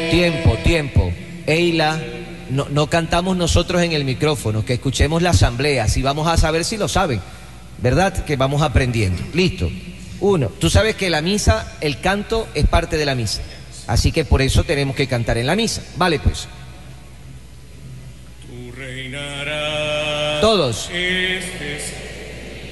Tiempo. Eila, no cantamos nosotros en el micrófono, que escuchemos la asamblea, así vamos a saber si lo saben, ¿verdad? Que vamos aprendiendo. Listo. 1, tú sabes que la misa, el canto es parte de la misa, así que por eso tenemos que cantar en la misa. Vale, pues. Tú reinarás. Todos.